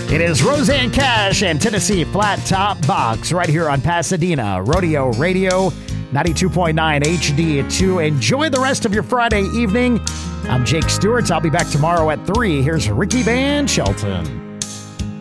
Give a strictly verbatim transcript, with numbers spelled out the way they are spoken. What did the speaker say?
It is Roseanne Cash and Tennessee Flat Top Box right here on Pasadena Rodeo Radio, ninety-two point nine H D two. Enjoy the rest of your Friday evening. I'm Jake Stewart. I'll be back tomorrow at three. Here's Ricky Van Shelton.